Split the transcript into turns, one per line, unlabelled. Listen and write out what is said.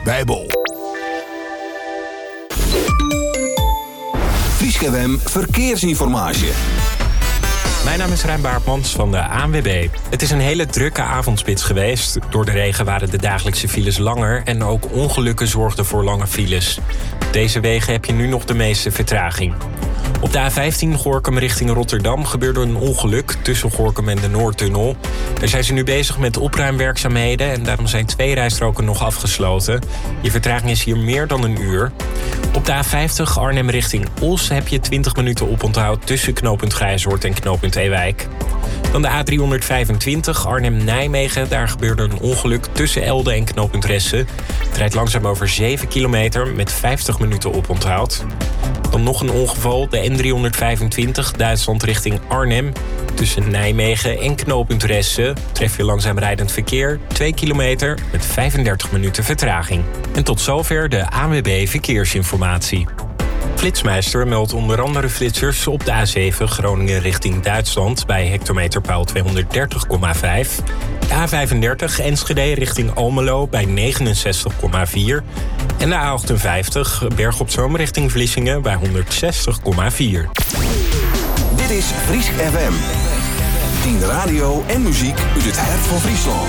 Bijbel. Fryske FM Verkeersinformatie.
Mijn naam is Rijn Baartmans van de ANWB. Het is een hele drukke avondspits geweest. Door de regen waren de dagelijkse files langer en ook ongelukken zorgden voor lange files. Op deze wegen heb je nu nog de meeste vertraging. Op de A15 Gorinchem richting Rotterdam gebeurde een ongeluk tussen Gorinchem en de Noordtunnel. Daar zijn ze nu bezig met opruimwerkzaamheden en daarom zijn 2 rijstroken nog afgesloten. Je vertraging is hier meer dan een uur. Op de A50 Arnhem richting Os heb je 20 minuten oponthoud tussen knooppunt Grijzoord en knooppunt Ewijk. Dan de A325 Arnhem-Nijmegen. Daar gebeurde een ongeluk tussen Elde en knooppunt Ressen. Het rijdt langzaam over 7 kilometer met 50 minuten oponthoud. Dan nog een ongeval, de N325 Duitsland richting Arnhem. Tussen Nijmegen en knooppunt Ressen tref je langzaam rijdend verkeer 2 kilometer met 35 minuten vertraging. En tot zover de ANWB Verkeersinformatie. Flitsmeister meldt onder andere flitsers op de A7 Groningen richting Duitsland bij hectometerpaal 230,5. De A35 Enschede richting Almelo bij 69,4. En de A58 Berg op Zoom richting Vlissingen bij 160,4.
Dit is Fryske FM. 10 radio en muziek uit het hart van Friesland.